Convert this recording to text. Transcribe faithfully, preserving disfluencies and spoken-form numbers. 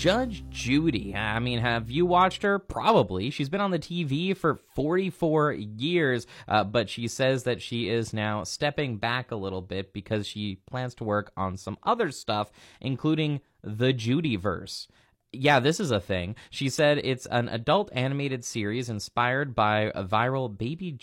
Judge Judy. I mean, have you watched her? Probably. She's been on the T V for forty-four years, uh, but she says that she is now stepping back a little bit because she plans to work on some other stuff, including the Judyverse. Yeah, this is a thing. She said it's an adult animated series inspired by a viral baby